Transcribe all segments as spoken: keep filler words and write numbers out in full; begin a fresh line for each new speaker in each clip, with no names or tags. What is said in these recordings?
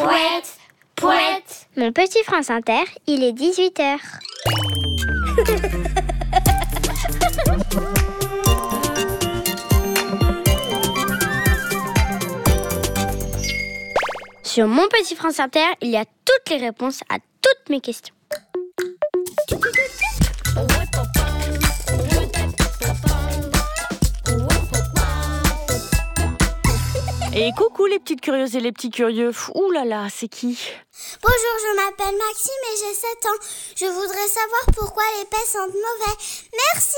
Poète, poète.
Mon petit France Inter, il est dix-huit heures. Sur Mon Petit France Inter, il y a toutes les réponses à toutes mes questions.
Et coucou les petites curieuses et les petits curieux. Ouh là là, c'est qui ?
Bonjour, je m'appelle Maxime et j'ai sept ans. Je voudrais savoir pourquoi les paix sentent mauvais. Merci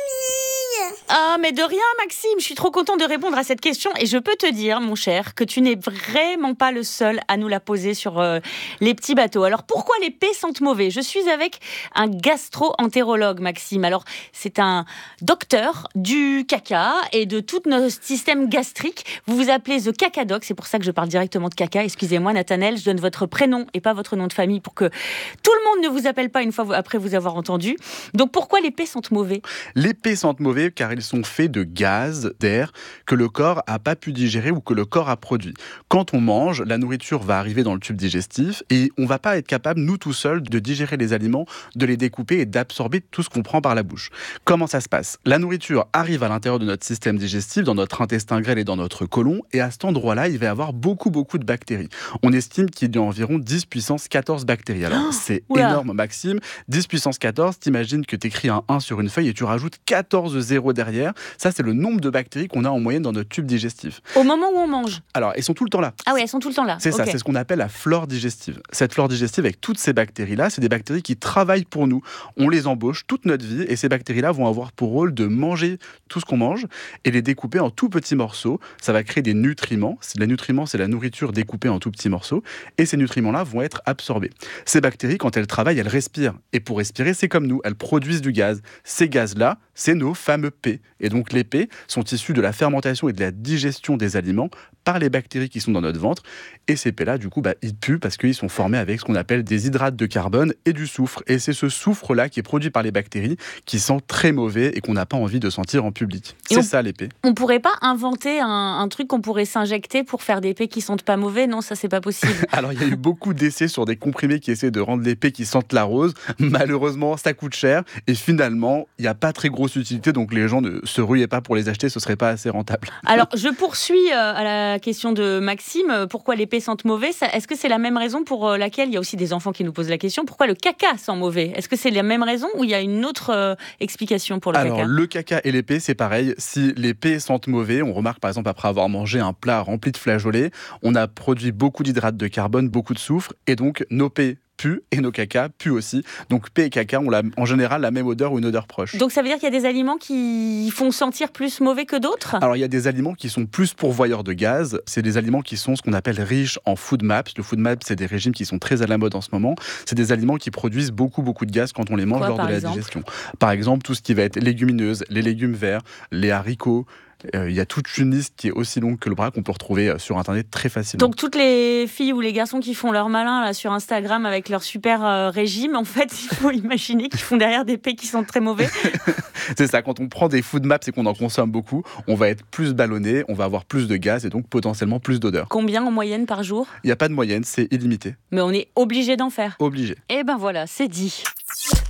Camille.
Ah, mais de rien Maxime, je suis trop contente de répondre à cette question. Et je peux te dire, mon cher, que tu n'es vraiment pas le seul à nous la poser sur euh, les petits bateaux. Alors pourquoi les paix sentent mauvais ? Je suis avec un gastro-entérologue, Maxime. Alors c'est un docteur du caca et de tout notre système gastrique. Vous vous appelez The Cacadoc, c'est pour ça que je parle directement de caca. Excusez-moi Nathanaël, je donne votre prénom et pas votre nom de famille pour que tout le monde ne vous appelle pas une fois après vous avoir entendu. Donc pourquoi les paix sentent mauvais ?
Les paix sentent mauvais car ils sont faits de gaz, d'air, que le corps n'a pas pu digérer ou que le corps a produit. Quand on mange, la nourriture va arriver dans le tube digestif et on ne va pas être capable, nous tout seuls, de digérer les aliments, de les découper et d'absorber tout ce qu'on prend par la bouche. Comment ça se passe ? La nourriture arrive à l'intérieur de notre système digestif, dans notre intestin grêle et dans notre côlon, et à cet endroit-là, il va y avoir beaucoup, beaucoup de bactéries. On estime qu'il y a environ dix puissance quatorze bactéries. Alors, oh, c'est oula. énorme, Maxime. dix puissance quatorze, t'imagines que t'écris un un sur une feuille et tu rajoutes quatorze zéros derrière. Ça, c'est le nombre de bactéries qu'on a en moyenne dans notre tube digestif.
Au moment où on mange ?
Alors, elles sont tout le temps là.
Ah oui, elles sont tout le temps là.
C'est
okay.
ça, c'est ce qu'on appelle la flore digestive. Cette flore digestive, avec toutes ces bactéries-là, c'est des bactéries qui travaillent pour nous. On les embauche toute notre vie et ces bactéries-là vont avoir pour rôle de manger tout ce qu'on mange et les découper en tout petits morceaux. Ça va créer des nutriments. Les nutriments, c'est la nourriture découpée en tout petits morceaux. Et ces nutriments-là vont être absorbés. Ces bactéries, quand elles travaillent, elles respirent. Et pour respirer, c'est comme nous, elles produisent du gaz. Ces gaz-là, c'est nos fameux P. Et donc les P sont issus de la fermentation et de la digestion des aliments par les bactéries qui sont dans notre ventre. Et ces P-là, du coup, bah, ils puent parce qu'ils sont formés avec ce qu'on appelle des hydrates de carbone et du soufre. Et c'est ce soufre-là qui est produit par les bactéries qui sent très mauvais et qu'on n'a pas envie de sentir en public. Et c'est on, ça, les P.
On pourrait pas inventer un, un truc qu'on pourrait s'injecter pour faire des P qui sentent pas mauvais ? Non, ça, c'est pas possible.
Alors, il y a eu beaucoup d'essais sur des comprimés qui essaient de rendre les P qui sentent la rose. Malheureusement, ça coûte cher. Et finalement, il n'y a pas très grosse utilité. Donc, les gens ne se ruaient pas pour les acheter. Ce serait pas assez rentable.
Alors, je poursuis euh, à la question de Maxime. Pourquoi les P sentent mauvais ? Ça, est-ce que c'est la même raison pour laquelle, il y a aussi des enfants qui nous posent la question, pourquoi le caca sent mauvais ? Est-ce que c'est la même raison ou il y a une autre euh, explication pour le
Alors,
caca ?
Alors, le caca et les P, c'est pareil. Si les P sentent mauvais, on remarque par exemple après avoir mangé un plat rempli de flageolets, on a produit beaucoup d'hydrates de carbone, beaucoup de soufre, et donc nos P puent et nos caca puent aussi. Donc P et caca ont la, en général la même odeur ou une odeur proche.
Donc ça veut dire qu'il y a des aliments qui font sentir plus mauvais que d'autres ?
Alors il y a des aliments qui sont plus pourvoyeurs de gaz. C'est des aliments qui sont ce qu'on appelle riches en food maps. Le food map, c'est des régimes qui sont très à la mode en ce moment. C'est des aliments qui produisent beaucoup beaucoup de gaz quand on les mange
Quoi,
lors de la
exemple
digestion. Par exemple, tout ce qui va être légumineuses, les légumes verts, les haricots. Il euh, y a toute une liste qui est aussi longue que le bras qu'on peut retrouver sur Internet très facilement.
Donc toutes les filles ou les garçons qui font leur malin là, sur Instagram avec leur super euh, régime, en fait, il faut imaginer qu'ils font derrière des P qui sont très mauvais.
C'est ça, quand on prend des food maps et qu'on en consomme beaucoup, on va être plus ballonné, on va avoir plus de gaz et donc potentiellement plus d'odeur.
Combien en moyenne par jour ?
Il n'y a pas de moyenne, c'est illimité.
Mais on est obligé d'en faire.
Obligé.
Et ben voilà, c'est dit.